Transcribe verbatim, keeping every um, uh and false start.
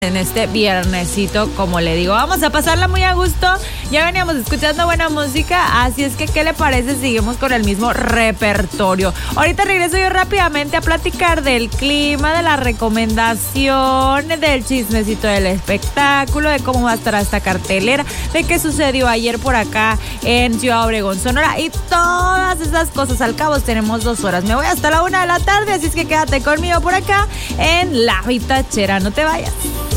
en este viernesito, como le digo, vamos a pasarla muy a gusto. Ya veníamos escuchando buena música, así es que ¿qué le parece? Seguimos con el mismo repertorio. Ahorita regreso yo rápidamente a platicar del clima, de la recomendación, del chismecito del espectáculo, de cómo va a estar esta cartelera, de qué sucedió ayer por acá en Ciudad Obregón, Sonora, y todas esas cosas. Al cabo tenemos dos horas. Me voy hasta la una de la tarde, así es que quédate conmigo por acá en La Vitachera. No te vayas.